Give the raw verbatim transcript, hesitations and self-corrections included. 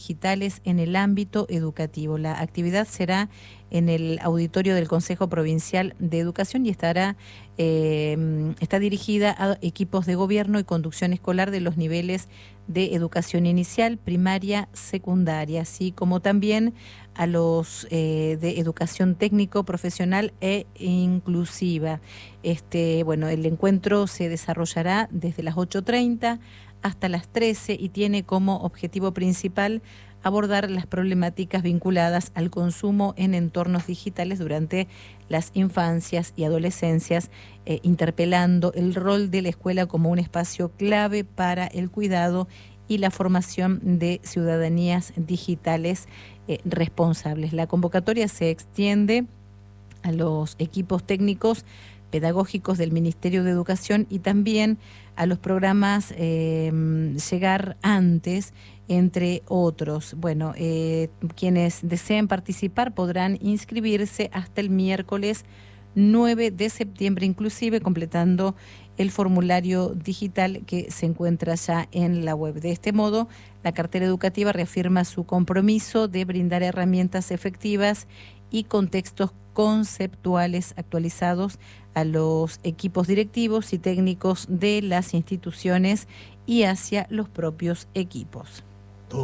digitales en el ámbito educativo. La actividad será en el auditorio del Consejo Provincial de Educación y estará eh, está dirigida a equipos de gobierno y conducción escolar de los niveles de educación inicial, primaria, secundaria, así como también a los eh, de educación técnico, profesional e inclusiva. Este, bueno, el encuentro se desarrollará desde las ocho treinta hasta las trece y tiene como objetivo principal abordar las problemáticas vinculadas al consumo en entornos digitales durante las infancias y adolescencias, eh, interpelando el rol de la escuela como un espacio clave para el cuidado y la formación de ciudadanías digitales eh, responsables. La convocatoria se extiende a los equipos técnicos pedagógicos del Ministerio de Educación y también a los programas eh, Llegar Antes, entre otros. Bueno, eh, quienes deseen participar podrán inscribirse hasta el miércoles nueve de septiembre, inclusive completando el formulario digital que se encuentra ya en la web. De este modo, la cartera educativa reafirma su compromiso de brindar herramientas efectivas y contextos conceptuales actualizados a los equipos directivos y técnicos de las instituciones y hacia los propios equipos.